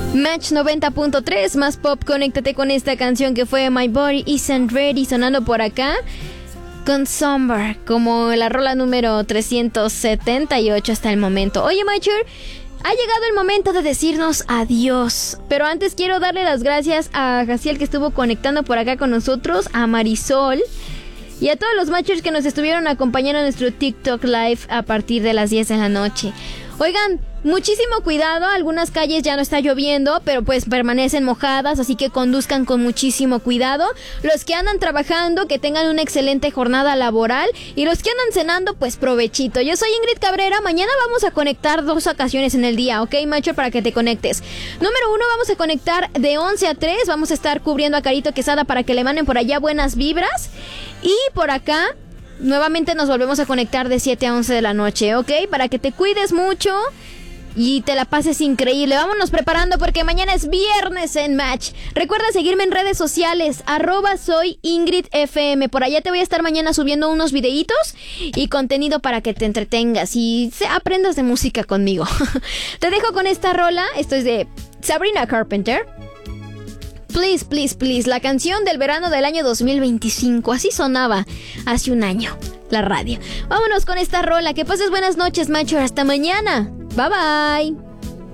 Match 90.3, más pop, conéctate con esta canción que fue My Body Isn't Ready, sonando por acá con Somber, como la rola número 378 hasta el momento. Oye, Matcher, ha llegado el momento de decirnos adiós, pero antes quiero darle las gracias a Jaciel, que estuvo conectando por acá con nosotros, a Marisol y a todos los Matchers que nos estuvieron acompañando en nuestro TikTok Live a partir de las 10 de la noche. Oigan, muchísimo cuidado, algunas calles ya no está lloviendo, pero pues permanecen mojadas, así que conduzcan con muchísimo cuidado. Los que andan trabajando, que tengan una excelente jornada laboral, y los que andan cenando, pues provechito. Yo soy Ingrid Cabrera, mañana vamos a conectar 2 ocasiones en el día, ¿ok, macho? Para que te conectes. Número 1, vamos a conectar de 11 a 3, vamos a estar cubriendo a Carito Quesada para que le manden por allá buenas vibras, y por acá nuevamente nos volvemos a conectar de 7 a 11 de la noche, ¿ok? Para que te cuides mucho y te la pases increíble. Vámonos preparando porque mañana es viernes en Match. Recuerda seguirme en redes sociales, @soyingridfm. Por allá te voy a estar mañana subiendo unos videitos y contenido para que te entretengas y aprendas de música conmigo. Te dejo con esta rola. Esto es de Sabrina Carpenter. Please, please, please, la canción del verano del año 2025. Así sonaba hace un año la radio. Vámonos con esta rola. Que pases buenas noches, macho. Hasta mañana. Bye, bye.